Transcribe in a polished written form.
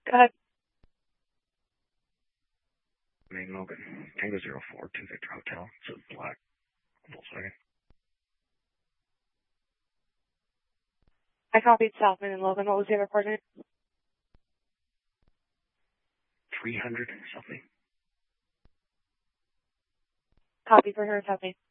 Go ahead. Main Logan, Tango 04, 2 Victor Hotel. It's a black Volkswagen. I copied Southman and Logan. What was the other coordinate? 300 something. Copy for her, Southman.